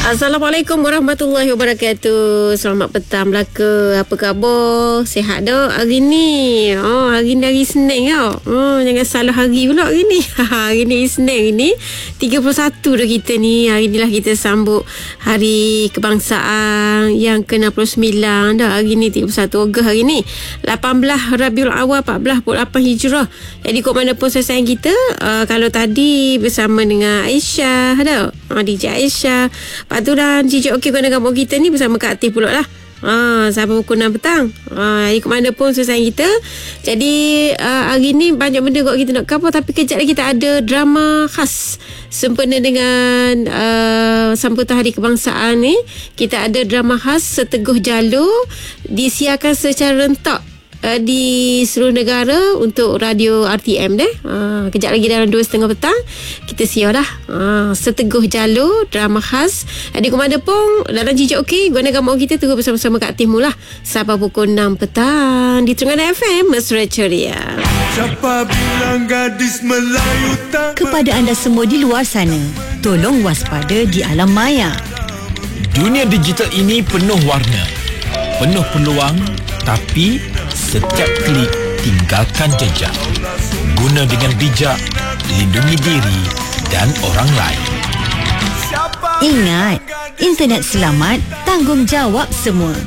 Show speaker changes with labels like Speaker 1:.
Speaker 1: Assalamualaikum warahmatullahi wabarakatuh. Selamat petang Melaka. Apa khabar? Sihat tak hari ni? Hari ni hari Senin tau. Jangan salah hari pula hari ni. Hari ni Senin ni 31 dah kita ni. Hari ni lah kita sambut Hari Kebangsaan yang ke-69 dah. Hari ni 31 Ogos hari ni. 18 Rabiul Awal 1448 Hijrah. Jadi kok mana pun sayang kita, kalau tadi bersama dengan Aisyah dah. DJ Aisyah. Lepas tu dah Cici Okey kena kampung kita ni bersama Kak Atif pula lah. Sampai pukul 6 petang. Ke mana pun sayang kita. Jadi hari ni banyak benda kot kita nak cover. Tapi kejap lagi kita ada drama khas sempena dengan sambutan Hari Kebangsaan ni. Kita ada drama khas Seteguh Jalur disiarkan secara rentak di seluruh negara untuk radio RTM deh. Kejap lagi dalam 2:30 petang kita siar dah. Seteguh Jalur drama khas di Komando Pong dalam Cici Okey. Gunakan mak kita tunggu bersama-sama Kak Timur lah sampai pukul 6 petang di Terengganu FM Mesra Ceria.
Speaker 2: Siapa bilang gadis Melayu tak.
Speaker 3: Kepada anda semua di luar sana, tolong waspada di alam maya.
Speaker 4: Dunia digital ini penuh warna, penuh peluang, tapi setiap klik tinggalkan jejak. Guna dengan bijak, lindungi diri dan orang lain.
Speaker 3: Ingat, internet selamat, tanggungjawab semua.